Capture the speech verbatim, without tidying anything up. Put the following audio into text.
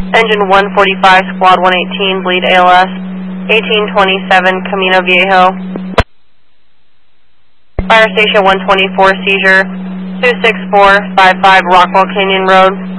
Engine one forty-five, Squad one eighteen, bleed A L S, eighteen twenty-seven, Camino Viejo. Fire Station one twenty-four, seizure, two six four five five Rockwell Canyon Road.